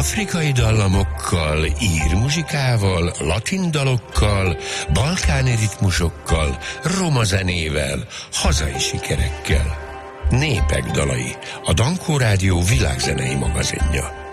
afrikai dallamokkal, ír muzsikával, latin dalokkal, balkáni ritmusokkal, roma zenével, hazai sikerekkel. Népek dalai, a Dankó Rádió világzenei magazinja.